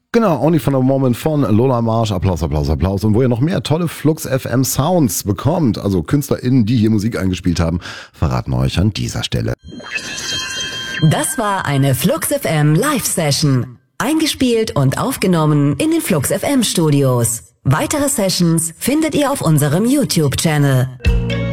Genau, Only for a Moment von Lola Marsch. Applaus, Applaus, Applaus. Und wo ihr noch mehr tolle Flux FM Sounds bekommt, also KünstlerInnen, die hier Musik eingespielt haben, verraten wir euch an dieser Stelle. Das war eine Flux FM Live-Session. Eingespielt und aufgenommen in den Flux FM Studios. Weitere Sessions findet ihr auf unserem YouTube-Channel.